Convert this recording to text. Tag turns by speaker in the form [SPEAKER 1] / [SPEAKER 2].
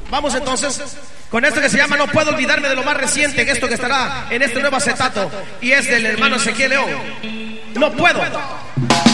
[SPEAKER 1] Vamos entonces con esto que se llama No puedo olvidarme de lo más reciente, que esto que estará en este nuevo acetato, y es del hermano Ezequiel León. No puedo.